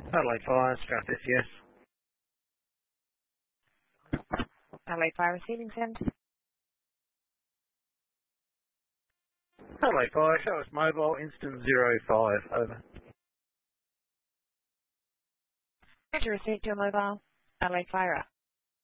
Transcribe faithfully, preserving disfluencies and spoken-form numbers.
Adelaide Fire, Strathis, yes. Adelaide Fire receiving send. Adelaide Fire, show us mobile, instant zero five, over. Roger, receive your mobile. Adelaide Fire up.